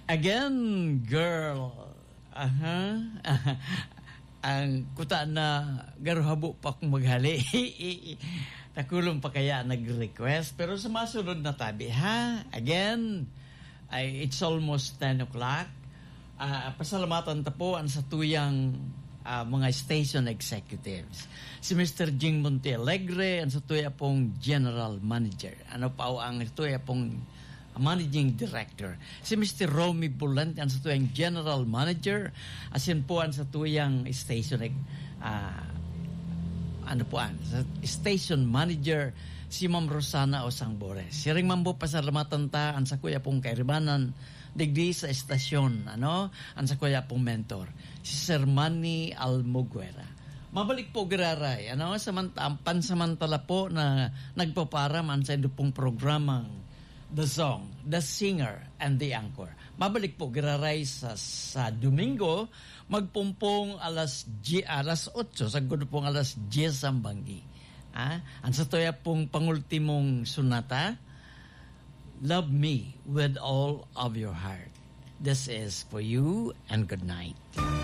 Again, girl. Ang kuta na garuhabo pa kung maghali. Takulong pa kaya nag-request. Pero sa masunod na tabi, ha? Again, it's almost 10 o'clock. Pasalamatan ta po ang sa tuyang mga station executives. Si Mr. Jing Montealegre, ang sa tuya pong General Manager. Ano pa ang tuya pong Managing Director. Si Mr. Romy Bulant, ang sa tuyang General Manager. Asin po ang sa tuyang station Station Manager, si Ma'am Rosana Osangbores. Si ring mambo pasalamatan ta ang sa kuya pong kairibanan digdi sa estasyon, ang sa kuya pong mentor, si Sir Manny Almoguera. Mabalik po giraray, pansamantala po na nagpaparam ang sa pong programang The Song, The Singer, and The Anchor. Mabalik po giraray sa Domingo, magpumpong alas 8, sagod pong alas 10 ang banggi. Ang sa toya pong pangultimong sunata, Love Me With All of Your Heart. This is for you and good night.